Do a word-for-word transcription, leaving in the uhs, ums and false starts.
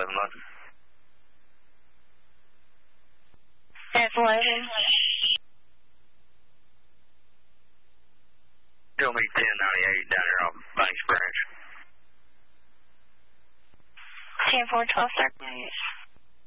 eleven London. That's eleven. Show me ten ninety-eight down here off Banks Branch. ten four twelve, sir.